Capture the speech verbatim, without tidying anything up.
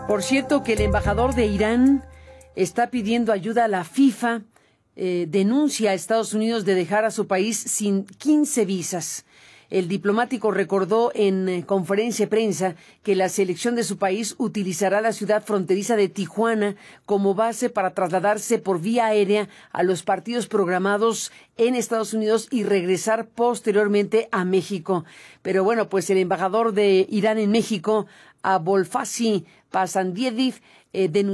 Por cierto, que el embajador de Irán está pidiendo ayuda a la FIFA, eh, denuncia a Estados Unidos de dejar a su país sin quince visas. El diplomático recordó en eh, conferencia de prensa que la selección de su país utilizará la ciudad fronteriza de Tijuana como base para trasladarse por vía aérea a los partidos programados en Estados Unidos y regresar posteriormente a México. Pero bueno, pues el embajador de Irán en México, Abolfasi Pasandiev, eh, denunció